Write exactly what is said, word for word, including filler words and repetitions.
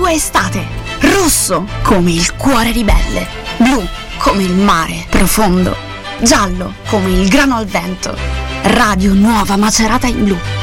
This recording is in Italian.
tua estate. Rosso come il cuore ribelle, blu come il mare profondo, giallo come il grano al vento. Radio Nuova Macerata in Blu.